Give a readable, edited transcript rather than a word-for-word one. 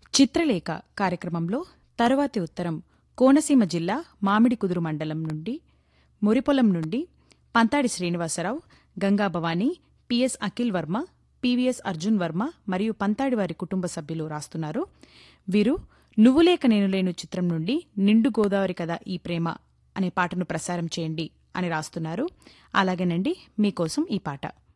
చిత్రలేఖ కార్యక్రమంలో తరువాతి ఉత్తరం కోనసీమ జిల్లా మామిడికుదురు మండలం నుండి మురిపొలం నుండి పంతాడి శ్రీనివాసరావు, గంగా భవానీ, పిఎస్ అఖిల్ వర్మ, పివిఎస్ అర్జున్ వర్మ మరియు పంతాడి వారి కుటుంబ సభ్యులు రాస్తున్నారు. వీరు నువ్వులేక నేనులేను చిత్రం నుండి నిండు గోదావరి కథ ఈ ప్రేమ అనే పాటను ప్రసారం చేయండి అని రాస్తున్నారు. అలాగేనండి, మీకోసం ఈ పాట.